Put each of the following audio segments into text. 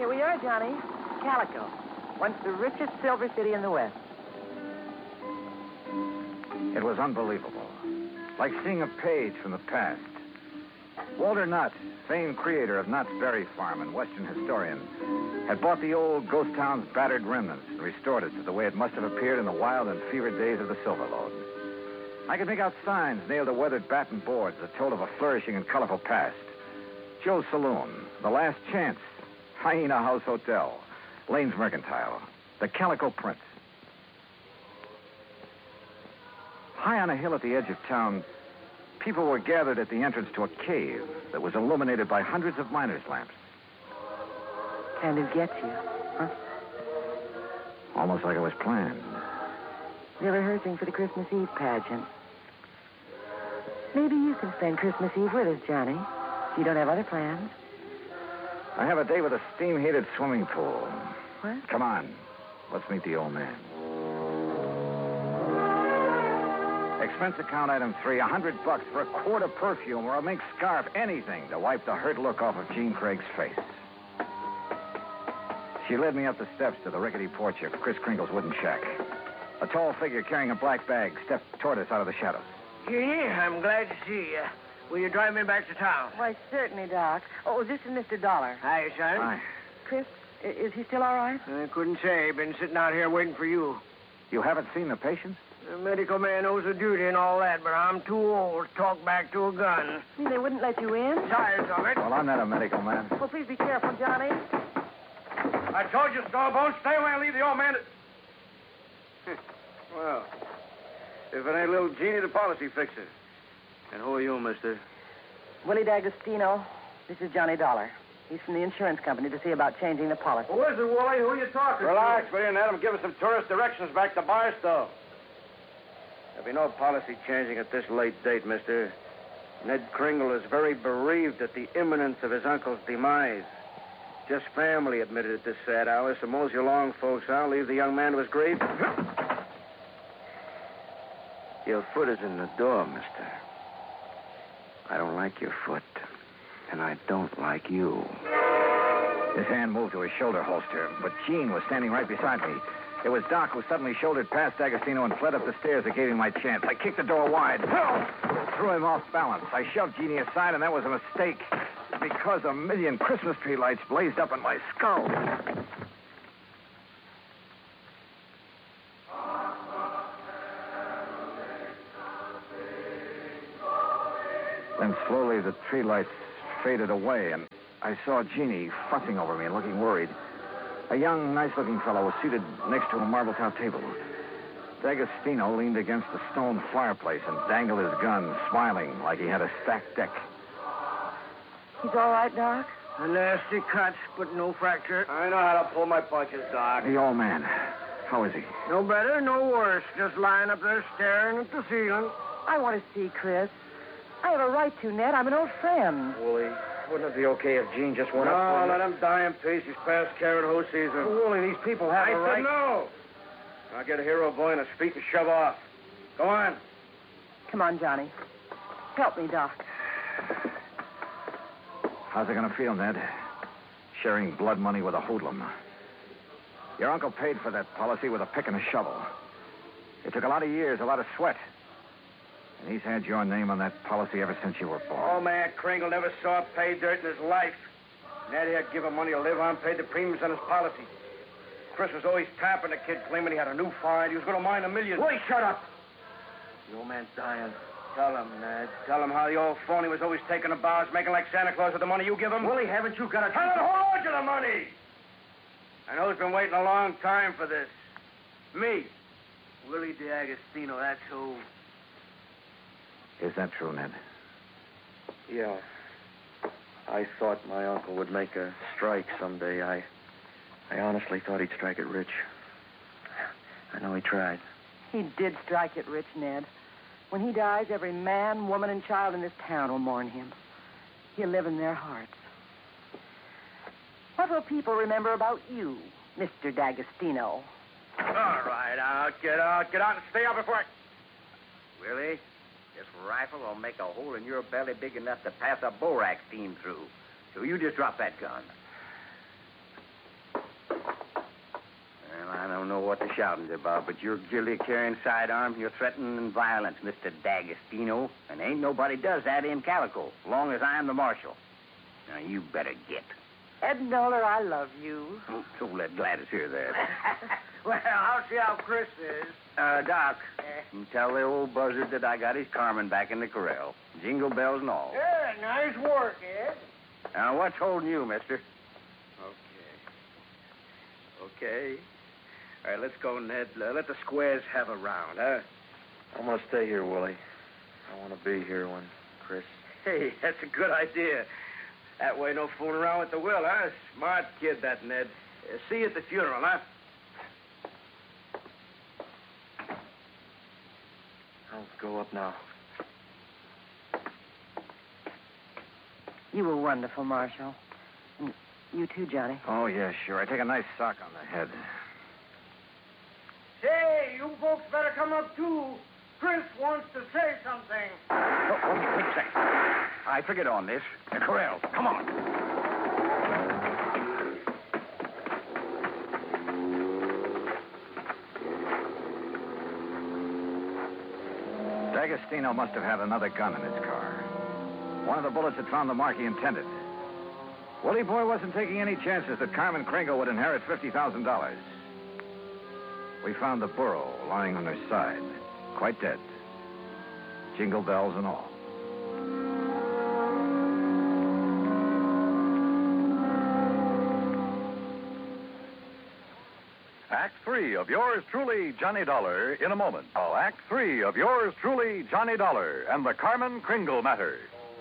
Here we are, Johnny. Calico. Once the richest silver city in the West. It was unbelievable. Like seeing a page from the past. Walter Nutt, famed creator of Nutt's Berry Farm and Western historian, had bought the old ghost town's battered remnants and restored it to the way it must have appeared in the wild and fevered days of the Silver Lode. I could make out signs nailed to weathered batten boards that told of a flourishing and colorful past. Joe's Saloon, The Last Chance, Hyena House Hotel, Lane's Mercantile, the Calico Prince. High on a hill at the edge of town, people were gathered at the entrance to a cave that was illuminated by hundreds of miners' lamps. Kind of gets you, huh? Almost like it was planned. They're rehearsing for the Christmas Eve pageant. Maybe you can spend Christmas Eve with us, Johnny, if you don't have other plans. I have a day with a steam-heated swimming pool. What? Come on. Let's meet the old man. Expense account item 3, $100 for a quart of perfume or a mink scarf, anything to wipe the hurt look off of Jean Craig's face. She led me up the steps to the rickety porch of Kris Kringle's wooden shack. A tall figure carrying a black bag stepped toward us out of the shadows. I'm glad to see you. Will you drive me back to town? Why, certainly, Doc. Oh, this is Mr. Dollar. Hi, son. Hi. Chris, is he still all right? I couldn't say. Been sitting out here waiting for you. You haven't seen the patient? The medical man knows the duty and all that, but I'm too old to talk back to a gun. I mean, they wouldn't let you in? Tired of it. Well, I'm not a medical man. Well, please be careful, Johnny. I told you, Stallbone, stay away and leave the old man. Well, if it ain't little Jeannie, the policy fixer. And who are you, mister? Willie D'Agostino. This is Johnny Dollar. He's from the insurance company to see about changing the policy. Who is it, Wally? Who are you talking Relax, will you, and let him give us some tourist directions back to Barstow. There'll be no policy changing at this late date, mister. Ned Kringle is very bereaved at the imminence of his uncle's demise. Just family admitted at this sad hour, so mosey along, folks. I'll leave the young man to his grief. Your foot is in the door, mister. I don't like your foot, and I don't like you. His hand moved to his shoulder holster, but Jean was standing right beside me. It was Doc who suddenly shouldered past D'Agostino and fled up the stairs that gave him my chance. I kicked the door wide. Threw him off balance. I shoved Jeannie aside, and that was a mistake. Because a million Christmas tree lights blazed up in my skull. Then slowly the tree lights faded away, and I saw Jeannie fussing over me and looking worried. A young, nice-looking fellow was seated next to a marble-top table. D'Agostino leaned against the stone fireplace and dangled his gun, smiling like he had a stacked deck. He's all right, Doc? A nasty cut, but no fracture. I know how to pull my punches, Doc. The old man. How is he? No better, no worse. Just lying up there staring at the ceiling. I want to see Chris. I have a right to, Ned. I'm an old friend. Wooly, wouldn't it be okay if Jean just went up? No, let him die in peace. He's past carrot hoe season. Wooly, these people have a right. I said no. I'll get a hero boy in his feet and shove off. Go on. Come on, Johnny. Help me, Doc. How's it going to feel, Ned? Sharing blood money with a hoodlum. Your uncle paid for that policy with a pick and a shovel. It took a lot of years, a lot of sweat. And he's had your name on that policy ever since you were born. Old man Kringle never saw pay dirt in his life. Ned had given money to live on, paid the premiums on his policy. Chris was always tapping the kid, claiming he had a new find. He was going to mine $1 million. Willie, shut up. The old man's dying. Tell him, Ned. Tell him how the old phony was always taking the bows, making like Santa Claus with the money you give him. Willie, haven't you got a... Tell him who owed you the money! I know he's been waiting a long time for this. Me. Willie D'Agostino, that's who. Is that true, Ned? Yeah. I thought my uncle would make a strike someday. I honestly thought he'd strike it rich. I know he tried. He did strike it rich, Ned. When he dies, every man, woman, and child in this town will mourn him. He'll live in their hearts. What will people remember about you, Mr. D'Agostino? All right, get out and stay out before I... Willie, this rifle will make a hole in your belly big enough to pass a borax team through. So you just drop that gun. don't know what the shouting's about, but you're guilty of carrying sidearms. You're threatening violence, Mr. D'Agostino. And ain't nobody does that in Calico, as long as I'm the marshal. Now, you better get. Ed Noller, I love you. Oh, so let Gladys hear that. Well, I'll see how Chris is. Doc, you tell the old buzzard that I got his Carmen back in the corral. Jingle bells and all. Yeah, nice work, Ed. Now, what's holding you, mister? Okay. All right, let's go, Ned. Let the squares have a round, huh? I'm going to stay here, Willie. I want to be here when Chris... Hey, that's a good idea. That way, no fooling around with the will, huh? Smart kid, that Ned. See you at the funeral, huh? I'll go up now. You were wonderful, Marshal. And you too, Johnny. Oh, yeah, sure. I take a nice sock on the head. Say, you folks better come up, too. Chris wants to say something. Oh, wait a second. I figured on this. The corral. Come on. D'Agostino must have had another gun in his car. One of the bullets had found the mark he intended. Willie Boy wasn't taking any chances that Carmen Kringle would inherit $50,000. We found the burro lying on her side, quite dead. Jingle bells and all. Act 3 of yours truly, Johnny Dollar, in a moment. Oh, Act 3 of yours truly, Johnny Dollar, and the Carmen Kringle matter.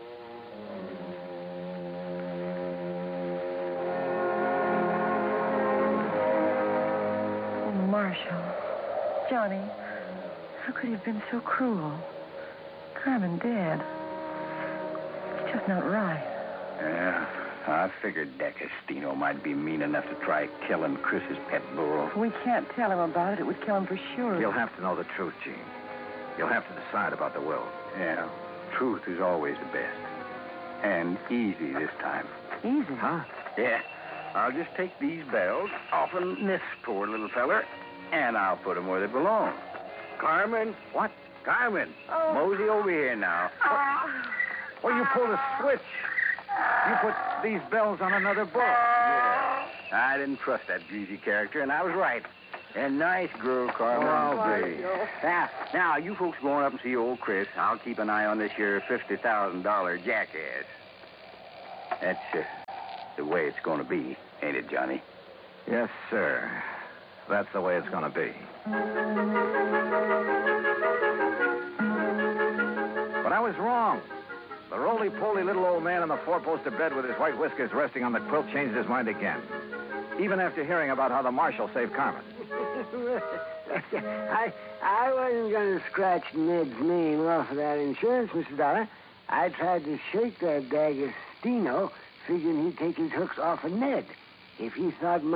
Oh, Marshal. Johnny, how could he have been so cruel? Carmen dead. It's just not right. Yeah, I figured D'Agostino might be mean enough to try killing Chris's pet burro. We can't tell him about it. It would kill him for sure. You'll have to know the truth, Gene. You'll have to decide about the will. Yeah, truth is always the best. And easy this time. Easy. Huh? Yeah, I'll just take these bells off of this poor little feller, and I'll put them where they belong. Carmen? What? Carmen. Oh. Mosey over here now. Well, you pulled a switch. You put these bells on another burro. Yeah. I didn't trust that greasy character, and I was right. And nice girl, Carmen. I'll be. Now, you folks going up and see old Chris. I'll keep an eye on this here $50,000 jackass. That's the way it's going to be, ain't it, Johnny? Yes, sir. That's the way it's going to be. But I was wrong. The roly-poly little old man in the four-poster bed with his white whiskers resting on the quilt changed his mind again. Even after hearing about how the marshal saved Carmen. I wasn't going to scratch Ned's name off of that insurance, Mr. Dollar. I tried to shake that D'Agostino, figuring he'd take his hooks off of Ned. If he thought